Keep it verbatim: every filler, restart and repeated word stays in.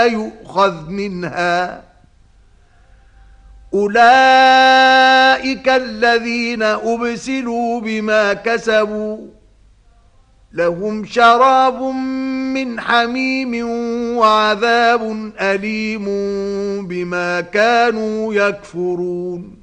يؤخذ منها. أولئك الذين أبسلوا بما كسبوا لهم شراب من حميم وعذاب أليم بما كانوا يكفرون.